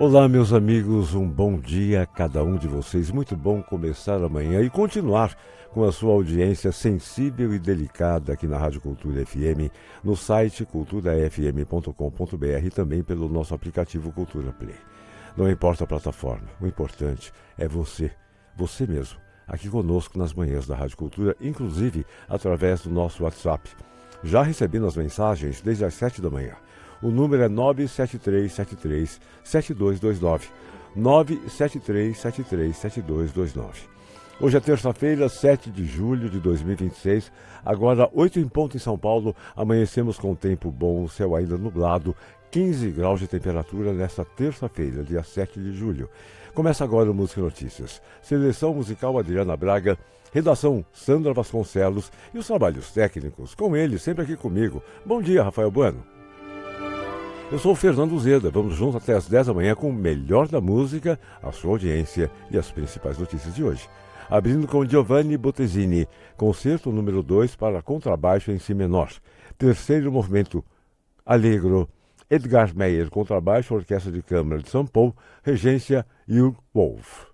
Olá, meus amigos, um bom dia a cada um de vocês. Muito bom começar amanhã e continuar com a sua audiência sensível e delicada aqui na Rádio Cultura FM, no site culturafm.com.br e também pelo nosso aplicativo Cultura Play. Não importa a plataforma, o importante é você mesmo, aqui conosco nas manhãs da Rádio Cultura, inclusive através do nosso WhatsApp. Já recebendo as mensagens desde as 7 da manhã. O número é 973737229. 973737229. Hoje é terça-feira, 7 de julho de 2026. Agora, 8 em ponto em São Paulo. Amanhecemos com tempo bom, céu ainda nublado. 15 graus de temperatura nesta terça-feira, dia 7 de julho. Começa agora o Música e Notícias. Seleção musical Adriana Braga. Redação Sandra Vasconcelos. E os trabalhos técnicos, com ele, sempre aqui comigo. Bom dia, Rafael Bueno. Eu sou o Fernando Zeda, vamos juntos até as 10 da manhã com o melhor da música, a sua audiência e as principais notícias de hoje. Abrindo com Giovanni Bottesini, concerto número 2 para contrabaixo em si menor. Terceiro movimento, Allegro, Edgar Meyer, contrabaixo, Orquestra de Câmara de São Paulo, regência Jürg Wolf.